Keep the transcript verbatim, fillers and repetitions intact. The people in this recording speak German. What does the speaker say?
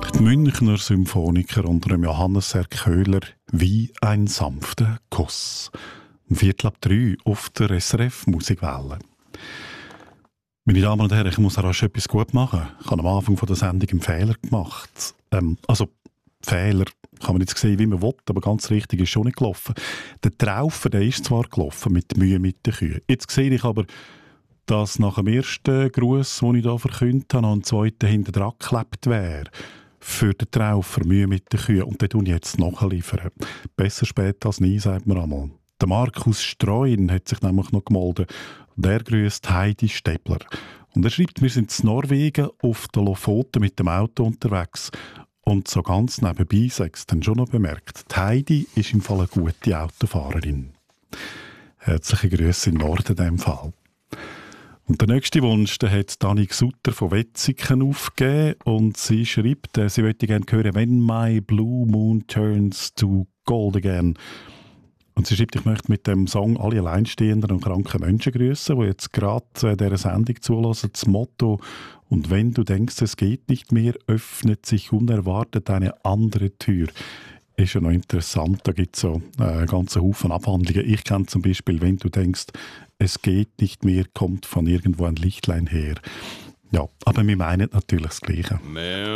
Die Münchner Symphoniker unter dem Johannes R. Köhler «Wie ein sanfter Kuss». Um Viertel ab drei auf der S R F Musikwelle. Meine Damen und Herren, ich muss rasch etwas gut machen. Ich habe am Anfang von der Sendung einen Fehler gemacht. Ähm, also, Fehler kann man jetzt sehen, wie man will, aber ganz richtig ist schon nicht gelaufen. Der Traufer, der ist zwar gelaufen, mit Mühe mit den Kühen. Jetzt sehe ich aber, dass nach dem ersten Gruß, den ich hier verkündet habe, noch ein zweiter hinten dran geklebt wäre. Für den Traufer, Mühe mit den Kühen. Und den tue ich jetzt nachliefern. Besser spät als nie, sagt man einmal. Der Markus Streun hat sich nämlich noch gemeldet. Und er grüßt Heidi Stäbler. Und er schreibt, wir sind in Norwegen auf der Lofoten mit dem Auto unterwegs. Und so ganz nebenbei, sechs dann schon noch bemerkt, die Heidi ist im Fall eine gute Autofahrerin. Herzliche Grüße in Norden in diesem Fall. Und der nächste Wunsch, den hat Dani Sutter von Wetzikon aufgegeben. Und sie schreibt, äh, sie möchte gerne hören, «When my blue moon turns to gold again». Und sie schreibt, ich möchte mit dem Song alle alleinstehenden und kranken Menschen grüßen, die jetzt gerade äh, dieser Sendung zulassen. Das Motto «Und wenn du denkst, es geht nicht mehr, öffnet sich unerwartet eine andere Tür». Ist ja noch interessant, da gibt es so äh, einen ganzen Haufen Abhandlungen. Ich kenne zum Beispiel, wenn du denkst, es geht nicht mehr, kommt von irgendwo ein Lichtlein her. Ja, aber wir meinen natürlich das Gleiche.